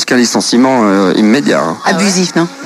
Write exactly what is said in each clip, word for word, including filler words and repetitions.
risque un licenciement euh, immédiat. Hein. Abusif, non?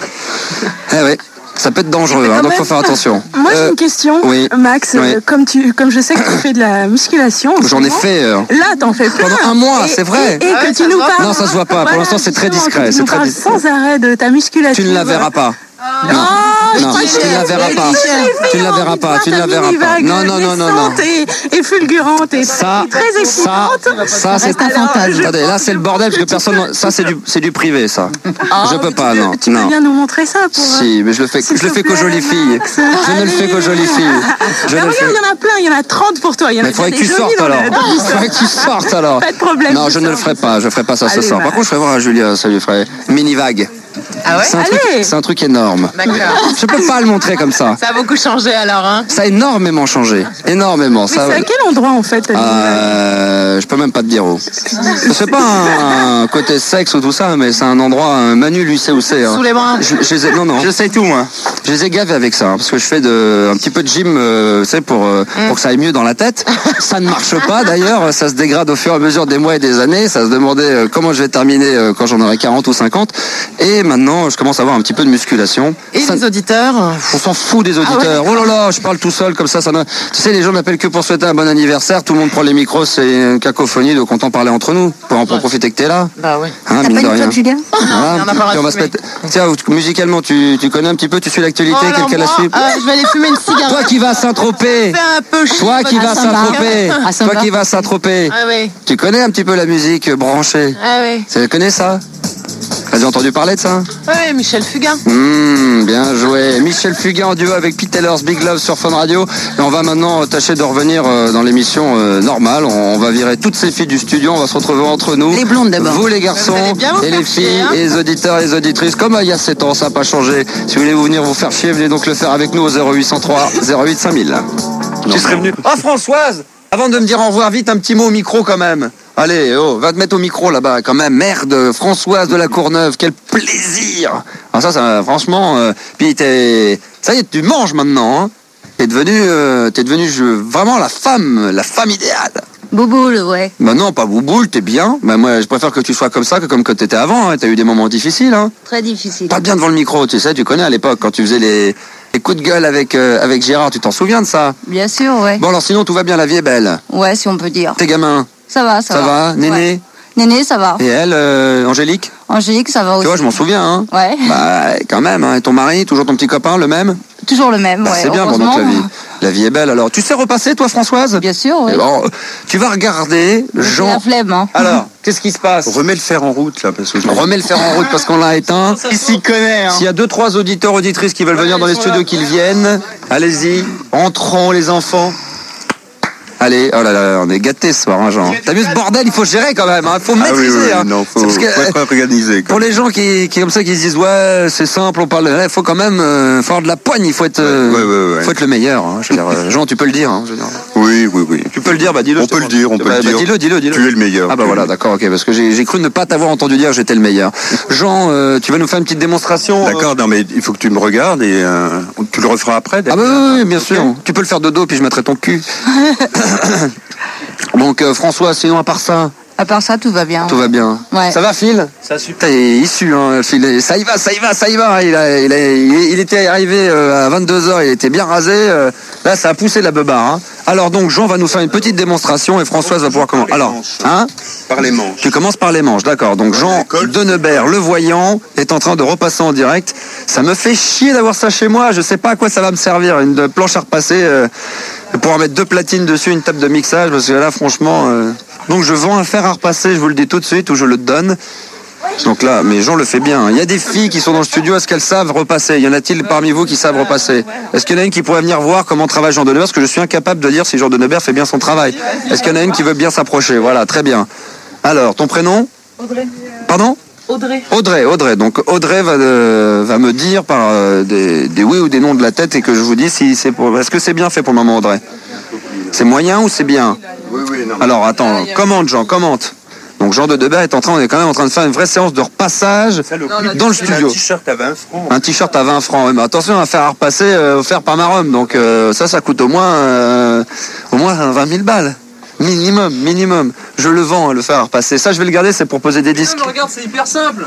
Eh ouais. Ça peut être dangereux, hein, donc faut faire attention. Moi j'ai Euh, une question, oui. Max. Oui. euh, Comme tu, comme je sais que tu fais de la musculation. en ce J'en ai moment, fait. euh, Là, t'en fais plein. Pendant un mois, Et- c'est vrai. Et, et Ah ouais, que ça tu se nous voit pas. parles. Non, ça se voit pas. Pour l'instant, c'est très justement, discret, que Tu c'est nous très parles discret. sans arrêt de ta musculation. Tu ne la verras pas. Oh, Non, je tu ne la verras pas. Tu ne la verras pas. Tu ne la verras pas. Non, non, non, non, non. Et, et fulgurante et Ça, très ça, excitante. ça, c'est reste un fantasme. Attendez, là, c'est le bordel parce que personne. Ça, c'est du, c'est du privé, ça. Je peux pas, non, Tu peux non. bien nous montrer ça pour. Si, mais je le fais, S'il je le te fais qu'aux plaît, jolies filles. Max. Je ne le fais qu'aux jolies filles. Je Mais ne le regarde, fais. il y en a plein, il y en a trente pour toi. Il y en a Mais il faudrait que des tu jolies sortes dans alors. le- dans Il l'histoire. faudrait que tu sortes alors. Pas de problème. Non, tu je ne le sors. ferai pas. Je ferai pas ça ce Allez, soir. Par Max. contre, je ferai voir à Julia. Ça lui ferait mini vague. Ah ouais? C'est un truc, Allez. c'est un truc énorme. D'accord. Je peux pas le montrer comme ça. Ça a beaucoup changé alors, hein? Ça a énormément changé. Énormément. Mais Ça. c'est à quel endroit en fait? Euh, je peux même pas te dire où. C'est pas un, un côté sexe ou tout ça, mais c'est un endroit. Un Manu, lui, sait où c'est. Hein. Sous les bras. Je, je les ai, non, non. Je sais tout, moi. Je les ai gavés avec ça, hein, parce que je fais de, un petit peu de gym, euh, tu sais, pour, euh, pour que ça aille mieux dans la tête. Ça ne marche pas, d'ailleurs. Ça se dégrade au fur et à mesure des mois et des années. Ça se demandait euh, comment je vais terminer euh, quand j'en aurai quarante ou cinquante. Et maintenant, je commence à avoir un petit peu de musculation. Et Ça- les auditeurs? on s'en fout des auditeurs. Oh là là, je parle tout seul comme ça. ça ne... Tu sais, les gens m'appellent que pour souhaiter un bon anniversaire. Tout le monde prend les micros, c'est une cacophonie, donc on t'en parler entre nous. Pour en pour profiter que t'es là. Bah ouais. Hein, T'as mine pas de une rien. faute, Julien? Voilà. Il y en a pas Puis on va se rassumé. mettre... Tiens, musicalement, tu, tu connais un petit peu, tu suis l'actualité, Oh, quelle alors qu'elle a moi, suivi. euh, je vais aller fumer une cigarette. Toi qui vas à Saint-Tropez. Fais un peu chier, Toi qui votre vas à sympa. Saint-Tropez. Ah, Toi sympa. qui vas à Saint-Tropez. Ah ouais. Tu connais un petit peu la musique branchée. Ah ouais. Tu connais ça? T'as déjà entendu parler de ça? Ah ouais, Michel Fugain. Mmh, bien joué. Michel Fugain en duo avec Pete Taylor's Big Love sur Fun Radio. Et on va maintenant tâcher de revenir euh, dans l'émission euh, normale. On, on va virer toutes ces filles du studio. On va se retrouver entre nous. Les blondes d'abord. Vous les Vous garçons allez bien vous et faire les filles chier, hein. et les auditeurs et les auditrices. Comme euh, il y a sept ans, ça n'a pas changé. Si vous voulez vous venir vous faire chier, venez donc le faire avec nous au zéro huit cent trois zéro huit cinq mille. Tu serais venu. Oh Françoise, avant de me dire au revoir, vite un petit mot au micro quand même. Allez, oh, va te mettre au micro là-bas quand même. Merde, Françoise de la Courneuve, quel plaisir. Alors ça, ça franchement, euh, puis t'es, ça y est, tu manges maintenant. Hein. T'es devenu, euh, t'es devenu je, vraiment la femme, la femme idéale. Bouboule, ouais. Bah non, pas bouboule, t'es bien. Bah moi, je préfère que tu sois comme ça que comme que t'étais avant. Hein. T'as eu des moments difficiles. Hein. Très difficile. Pas bien devant le micro, tu sais, tu connais à l'époque quand tu faisais les, les coups de gueule avec euh, avec Gérard, tu t'en souviens de ça? Bien sûr, ouais. Bon alors sinon tout va bien, la vie est belle. Ouais, si on peut dire. Tes gamins, Ça va, ça, ça va, Néné? Ouais. Néné, ça va. Et elle, euh, Angélique? Angélique, ça va aussi. Tu vois, je m'en souviens, hein. Ouais. Bah, quand même, hein. Et ton mari, toujours ton petit copain, le même? Toujours le même, Bah, ouais. c'est bien, bon, heureusement. donc la vie, la vie est belle. Alors, tu sais repasser, toi, Françoise? Bien sûr, oui. Eh ben, tu vas regarder J'ai Jean. la flemme, hein. Alors, qu'est-ce qui se passe? Remets le fer en route là parce que je... Remets le fer en route parce qu'on l'a éteint. Il s'y connaît hein. S'il y a deux, trois auditeurs, auditrices qui veulent venir dans les studios, qu'ils viennent. Allez-y, entrons les enfants. Allez, oh là là, on est gâtés ce soir, hein, Jean. T'as vu ce bordel, il faut gérer quand même, il faut Ah oui, maîtriser. oui, hein. non, faut, C'est parce que, faut être organisé. quoi. pour les gens qui, qui comme ça qui se disent ouais c'est simple on parle, il faut quand même euh, faut avoir de la poigne, il faut être, euh, Ouais, ouais, ouais, ouais. faut être le meilleur. Hein, je veux dire, euh, Jean tu peux le dire. Hein, je veux dire. Oui, oui, oui. Tu peux le dire, bah dis-le. On peut le dire, on peut Bah, le bah, dire. dis-le, dis-le, dis-le. Tu es le meilleur. Ah bah Tu- voilà, d'accord, ok, parce que j'ai j'ai cru ne pas t'avoir entendu dire que j'étais le meilleur. Jean, euh, tu vas nous faire une petite démonstration. euh, D'accord, non mais il faut que tu me regardes et euh, tu le referas après. Ah bah oui, oui, bien sûr. Tu peux le faire de dos puis je mettrai ton cul. Donc euh, François, sinon à part ça, À part ça, tout va bien. tout va bien. Ouais. Ça va Phil? Ça super. Putain, il est issu, hein, Phil. Ça y va, ça y va, ça y va. Il, a, il, a, il, il était arrivé euh, à vingt-deux heures, il était bien rasé. euh, là, ça a poussé la beubare. Hein. Alors donc, Jean va nous faire une petite démonstration et Françoise va pouvoir commencer. Alors, hein? Par les manches. Tu commences par les manches, d'accord. Donc Jean Denebert, le voyant, est en train de repasser en direct. Ça me fait chier d'avoir ça chez moi. Je sais pas à quoi ça va me servir. Une planche à repasser, euh, pour en mettre deux platines dessus, une table de mixage, parce que là, franchement... euh, Donc je vends un fer à repasser, je vous le dis tout de suite, ou je le donne. Donc là, mais Jean le fait bien. Il y a des filles qui sont dans le studio, est-ce qu'elles savent repasser? Y en a-t-il parmi vous qui savent repasser? Est-ce qu'il y en a une qui pourrait venir voir comment travaille Jean Denebert? Parce que je suis incapable de dire si Jean Denebert fait bien son travail. Est-ce qu'il y en a une qui veut bien s'approcher? Voilà, très bien. Alors, ton prénom? Audrey. Pardon? Audrey. Audrey, Audrey. Donc Audrey va, euh, va me dire par euh, des, des oui ou des non de la tête et que je vous dis si c'est pour... Est-ce que c'est bien fait pour le moment, Audrey? C'est moyen ou c'est bien? Oui, oui, non. Alors attends, commente Jean, commente. Donc Jean Denebert est en train, on est quand même en train de faire une vraie séance de repassage Ça, le dans prix, le c'est studio. Un t-shirt à vingt francs. Un t-shirt à vingt francs, ouais, mais attention, un fer à repasser euh, offert par Marom, donc euh, ça, ça coûte au moins, euh, au moins vingt mille balles. Minimum, minimum. Je le vends, le fer à repasser. Ça, je vais le garder, c'est pour poser des disques. Regarde, c'est hyper simple.